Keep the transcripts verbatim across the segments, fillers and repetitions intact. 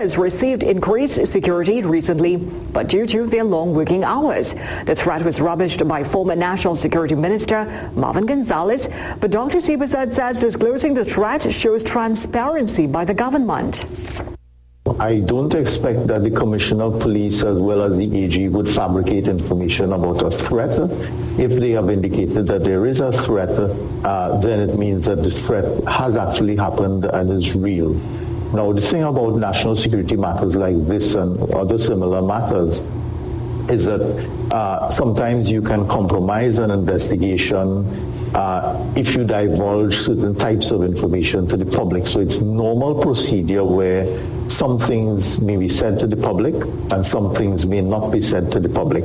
has received increased security recently, but due to their long working hours. The threat was rubbished by former National Security Minister Marvin Gonzalez, but Doctor Sibassat says disclosing the threat shows transparency by the government. I don't expect that the Commissioner of Police as well as the A G would fabricate information about a threat. If they have indicated that there is a threat, uh, then it means that the threat has actually happened and is real. Now, the thing about national security matters like this and other similar matters is that uh, sometimes you can compromise an investigation uh, if you divulge certain types of information to the public. So it's normal procedure where some things may be said to the public and some things may not be said to the public.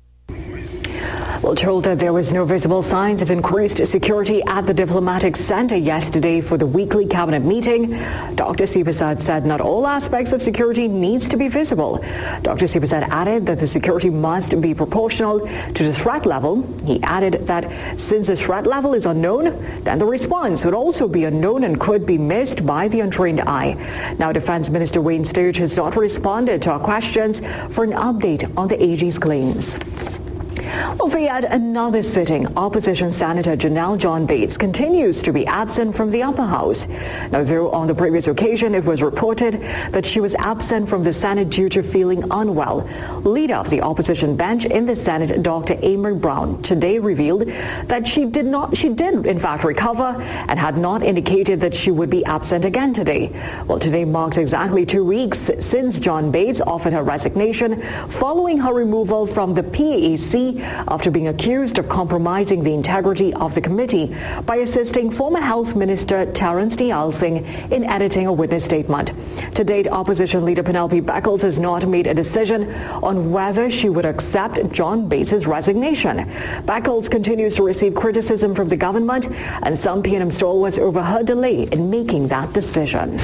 Well, told that there was no visible signs of increased security at the Diplomatic Center yesterday for the weekly cabinet meeting, Doctor Sibassat said not all aspects of security needs to be visible. Doctor Sibassat added that the security must be proportional to the threat level. He added that since the threat level is unknown, then the response would also be unknown and could be missed by the untrained eye. Now, Defense Minister Wayne Sturge has not responded to our questions for an update on the A G's claims. Well, for yet another sitting, Opposition Senator Janelle John Bates continues to be absent from the upper house. Now, though on the previous occasion it was reported that she was absent from the Senate due to feeling unwell, leader of the opposition bench in the Senate, Doctor Amory Brown, today revealed that she did not, she did in fact recover and had not indicated that she would be absent again today. Well, today marks exactly two weeks since John Bates offered her resignation following her removal from the P A C after being accused of compromising the integrity of the committee by assisting former Health Minister Terence Nielsing in editing a witness statement. To date, Opposition Leader Penelope Beckles has not made a decision on whether she would accept John Bates' resignation. Beckles continues to receive criticism from the government and some P N M stalwarts over her delay in making that decision.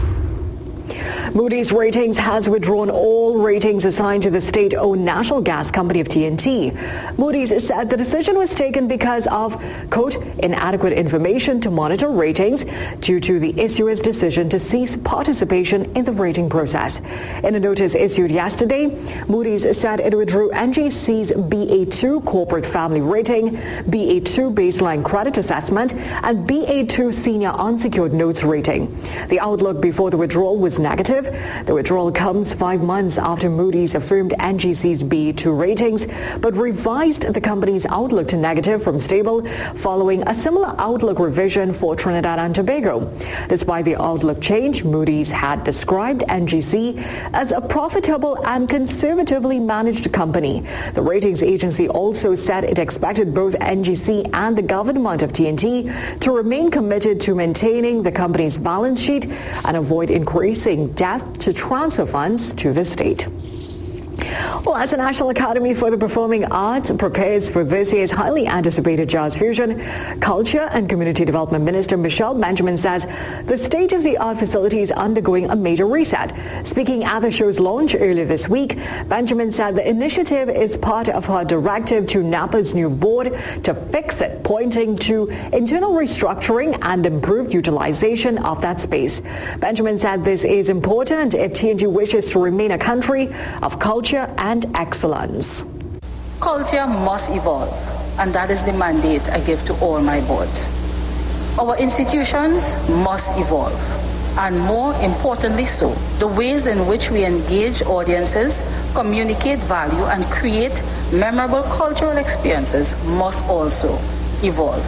Moody's Ratings has withdrawn all ratings assigned to the state-owned national gas company of T N T. Moody's said the decision was taken because of, quote, inadequate information to monitor ratings due to the issuer's decision to cease participation in the rating process. In a notice issued yesterday, Moody's said it withdrew N G C's B A two corporate family rating, B A two baseline credit assessment, and B A two senior unsecured notes rating. The outlook before the withdrawal was negative. The withdrawal comes five months after Moody's affirmed N G C's B A two ratings, but revised the company's outlook to negative from stable following a similar outlook revision for Trinidad and Tobago. Despite the outlook change, Moody's had described N G C as a profitable and conservatively managed company. The ratings agency also said it expected both N G C and the government of T N T to remain committed to maintaining the company's balance sheet and avoid increasing debt to transfer funds to the state. Well, as the National Academy for the Performing Arts prepares for this year's highly anticipated Jazz Fusion, Culture and Community Development Minister Michelle Benjamin says the state-of-the-art facility is undergoing a major reset. Speaking at the show's launch earlier this week, Benjamin said the initiative is part of her directive to NAPA's new board to fix it, pointing to internal restructuring and improved utilization of that space. Benjamin said this is important if T N T wishes to remain a country of culture and excellence. Culture must evolve, and that is the mandate I give to all my boards. Our institutions must evolve, and more importantly so, the ways in which we engage audiences, communicate value, and create memorable cultural experiences must also evolve.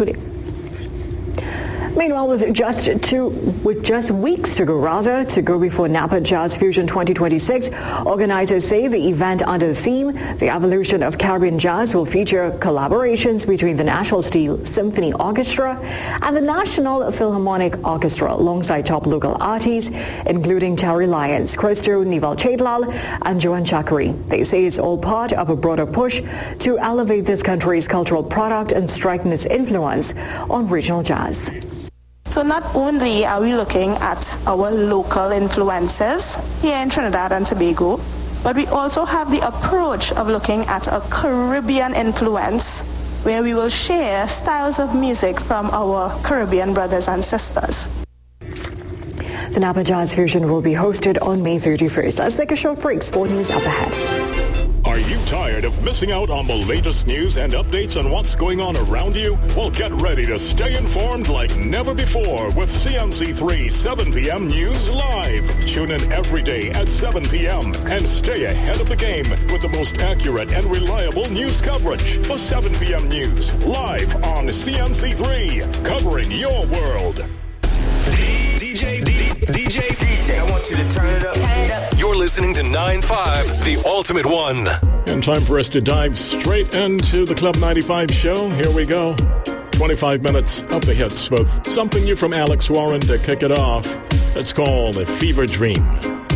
Meanwhile, with just two, with just weeks to go, rather, to go before Napa Jazz Fusion twenty twenty-six, organizers say the event under the theme, The Evolution of Caribbean Jazz, will feature collaborations between the National Steel Symphony Orchestra and the National Philharmonic Orchestra, alongside top local artists, including Terry Lyons, Christo Nival Chaitlal, and Joan Chakri. They say it's all part of a broader push to elevate this country's cultural product and strengthen its influence on regional jazz. So not only are we looking at our local influences here in Trinidad and Tobago, but we also have the approach of looking at a Caribbean influence where we will share styles of music from our Caribbean brothers and sisters. The Napa Jazz Fusion will be hosted on May thirty-first. Let's take a short break. Sport news up ahead. Are you tired of missing out on the latest news and updates on what's going on around you? Well, get ready to stay informed like never before with C N C three seven p.m. News Live. Tune in every day at seven p.m. and stay ahead of the game with the most accurate and reliable news coverage. The seven p.m. News live on C N C three, covering your world. D J, D J, D J, I want you to turn it up. Turn it up. You're listening to nine five, the ultimate one. And time for us to dive straight into the Club ninety-five show. Here we go. twenty-five minutes of the hits with something new from Alex Warren to kick it off. It's called A Fever Dream.